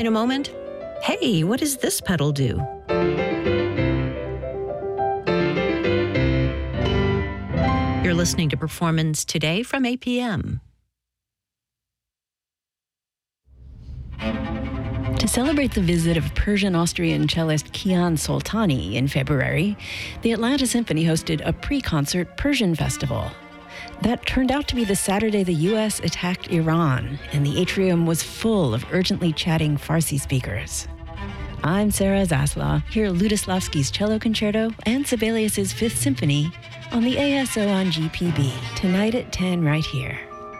In a moment, hey, what does this pedal do? You're listening to Performance Today from APM. To celebrate the visit of Persian-Austrian cellist Kian Soltani in February, the Atlanta Symphony hosted a pre-concert Persian festival. That turned out to be the Saturday the U.S. attacked Iran, and the atrium was full of urgently chatting Farsi speakers. I'm Sarah Zaslav, here at Lutoslawski's Cello Concerto and Sibelius's Fifth Symphony on the ASO on GPB, tonight at 10 right here.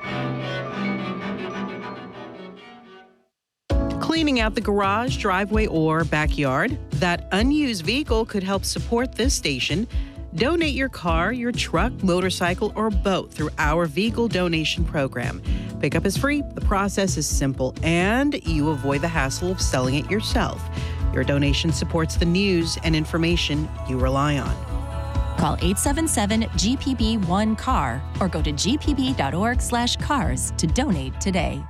Cleaning out the garage, driveway, or backyard? That unused vehicle could help support this station. Donate your car, your truck, motorcycle, or boat through our vehicle donation program. Pickup is free, the process is simple, and you avoid the hassle of selling it yourself. Your donation supports the news and information you rely on. Call 877-GPB-1-CAR or go to gpb.org/cars to donate today.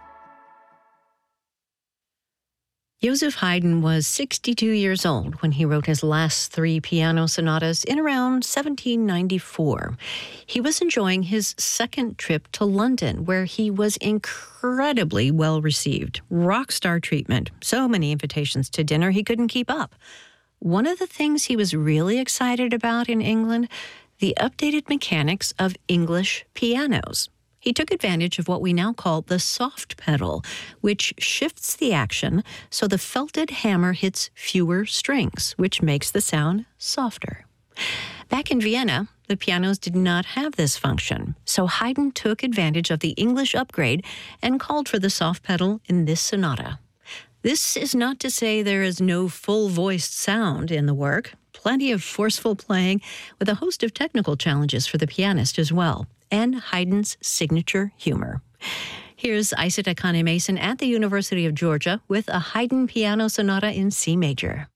Joseph Haydn was 62 years old when he wrote his last 3 piano sonatas in around 1794. He was enjoying his second trip to London, where he was incredibly well received. Rock star treatment, so many invitations to dinner he couldn't keep up. One of the things he was really excited about in England, the updated mechanics of English pianos. He took advantage of what we now call the soft pedal, which shifts the action so the felted hammer hits fewer strings, which makes the sound softer. Back in Vienna, the pianos did not have this function, so Haydn took advantage of the English upgrade and called for the soft pedal in this sonata. This is not to say there is no full-voiced sound in the work. Plenty of forceful playing with a host of technical challenges for the pianist as well, and Haydn's signature humor. Here's Isata Kane Mason at the University of Georgia with a Haydn piano sonata in C major.